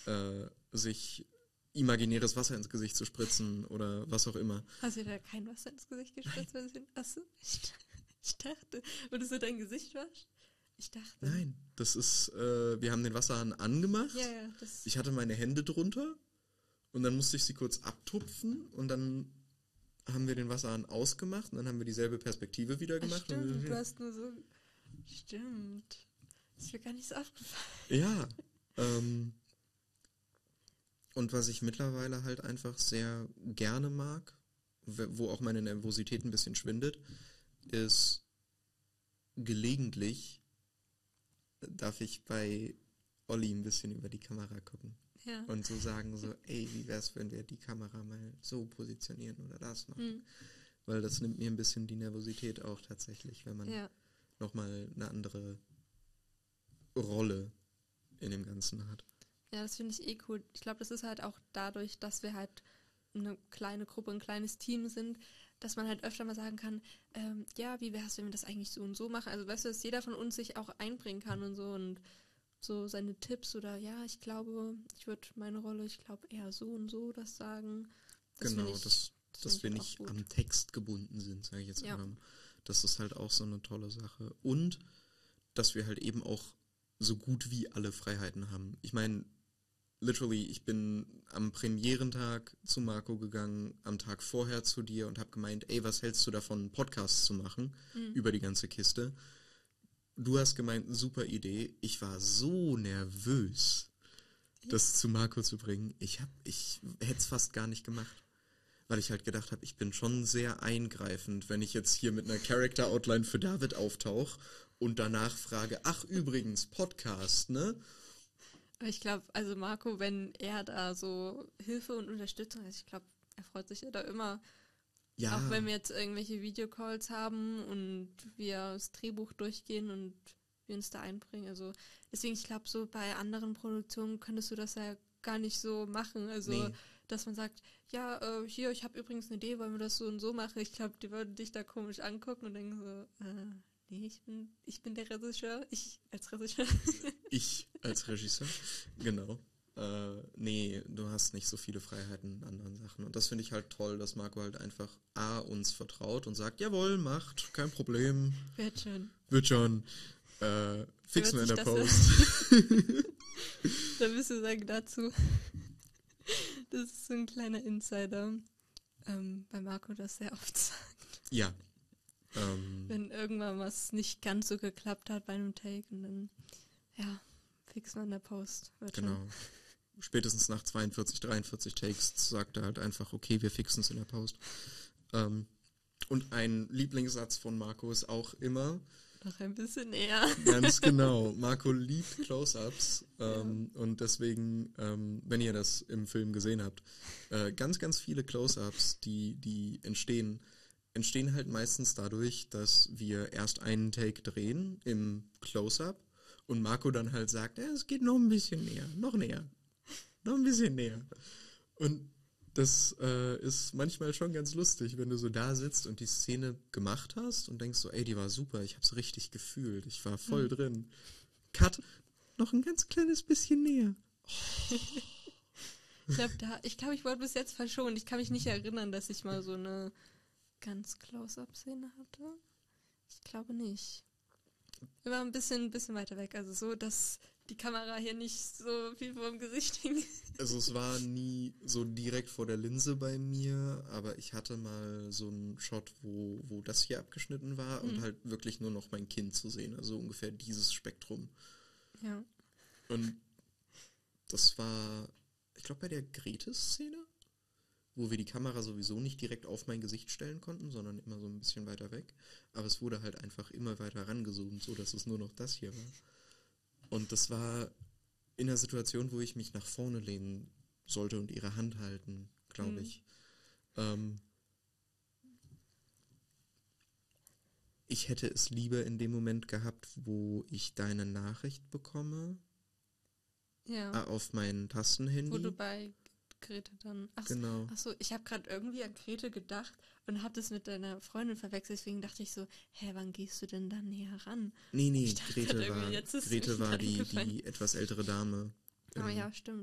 sich imaginäres Wasser ins Gesicht zu spritzen oder was auch immer. Hast du da kein Wasser ins Gesicht gespritzt? Achso, ich dachte, würdest du dein Gesicht waschen? Ich dachte. Nein, das ist, wir haben den Wasserhahn angemacht. Ja, Ich hatte meine Hände drunter und dann musste ich sie kurz abtupfen und dann haben wir den Wasserhahn ausgemacht und dann haben wir dieselbe Perspektive wieder gemacht. Stimmt, du hast nur so... Stimmt. Das ist mir gar nicht so aufgefallen. Ja, und was ich mittlerweile halt einfach sehr gerne mag, wo auch meine Nervosität ein bisschen schwindet, ist gelegentlich darf ich bei Olli ein bisschen über die Kamera gucken. Ja. Und so sagen so, ey, wie wär's, wenn wir die Kamera mal so positionieren oder das machen? Weil das nimmt mir ein bisschen die Nervosität auch tatsächlich, wenn man nochmal eine andere Rolle in dem Ganzen hat. Ja, das finde ich cool. Ich glaube, das ist halt auch dadurch, dass wir halt eine kleine Gruppe, ein kleines Team sind, dass man halt öfter mal sagen kann, ja, wie wäre es, wenn wir das eigentlich so und so machen? Also weißt du, dass jeder von uns sich auch einbringen kann und so seine Tipps oder ja, ich glaube, ich würde meine Rolle, ich glaube eher so und so das sagen. Das genau, dass wir nicht am Text gebunden sind, sage ich jetzt mal. Das ist halt auch so eine tolle Sache. Und dass wir halt eben auch so gut wie alle Freiheiten haben. Ich meine, literally, ich bin am Premierentag zu Marco gegangen, am Tag vorher zu dir und habe gemeint, ey, was hältst du davon, einen Podcast zu machen über die ganze Kiste? Du hast gemeint, super Idee. Ich war so nervös, das zu Marco zu bringen. Ich hätte es fast gar nicht gemacht, weil ich halt gedacht habe, ich bin schon sehr eingreifend, wenn ich jetzt hier mit einer Character Outline für David auftauche und danach frage, ach übrigens, Podcast, ne? Ich glaube, also Marco, wenn er da so Hilfe und Unterstützung hat, ich glaube, er freut sich ja da immer. Ja. Auch wenn wir jetzt irgendwelche Videocalls haben und wir das Drehbuch durchgehen und wir uns da einbringen. Also deswegen, ich glaube, so bei anderen Produktionen könntest du das ja gar nicht so machen. Also, dass man sagt, ja, hier, ich habe übrigens eine Idee, wollen wir das so und so machen. Ich glaube, die würden dich da komisch angucken und denken so, nee, ich bin der Regisseur. Ich als Regisseur. Ich als Regisseur, genau. Nee, du hast nicht so viele Freiheiten in anderen Sachen. Und das finde ich halt toll, dass Marco halt einfach uns vertraut und sagt, jawohl, macht, kein Problem. Wird schon. Fixen wir in der Post. Da müsst ihr sagen dazu. Das ist so ein kleiner Insider. Bei Marco das sehr oft sagt. Ja. Wenn irgendwann was nicht ganz so geklappt hat bei einem Take und dann, ja, fixen wir in der Post. Genau. Spätestens nach 42, 43 Takes sagt er halt einfach, okay, wir fixen es in der Post. Und ein Lieblingssatz von Marco ist auch immer... Noch ein bisschen näher. Ganz genau. Marco liebt Close-Ups und deswegen, wenn ihr das im Film gesehen habt, ganz, ganz viele Close-Ups, die entstehen halt meistens dadurch, dass wir erst einen Take drehen im Close-Up und Marco dann halt sagt, es geht noch ein bisschen näher, noch ein bisschen näher. Und das ist manchmal schon ganz lustig, wenn du so da sitzt und die Szene gemacht hast und denkst so, ey, die war super, ich hab's richtig gefühlt, ich war voll drin. Cut, noch ein ganz kleines bisschen näher. Oh. Ich glaube, ich wurde bis jetzt verschont. Ich kann mich nicht erinnern, dass ich mal so eine ganz Close-Up-Szene hatte. Ich glaube nicht. Wir waren ein bisschen weiter weg, also so, dass die Kamera hier nicht so viel vor dem Gesicht hing. Also es war nie so direkt vor der Linse bei mir, aber ich hatte mal so einen Shot, wo das hier abgeschnitten war und halt wirklich nur noch mein Kinn zu sehen, also ungefähr dieses Spektrum. Ja. Und das war, ich glaube, bei der Grete-Szene, wo wir die Kamera sowieso nicht direkt auf mein Gesicht stellen konnten, sondern immer so ein bisschen weiter weg. Aber es wurde halt einfach immer weiter rangezoomt, so dass es nur noch das hier war. Und das war in einer Situation, wo ich mich nach vorne lehnen sollte und ihre Hand halten, glaube ich. Ich hätte es lieber in dem Moment gehabt, wo ich deine Nachricht bekomme. Ja. Auf mein Tastenhandy. Wo du bei Grete dann... Genau. Achso, ich habe gerade irgendwie an Grete gedacht und habe das mit deiner Freundin verwechselt. Deswegen dachte ich so, wann gehst du denn da näher ran? Nee, Grete war die etwas ältere Dame. Oh ja, stimmt.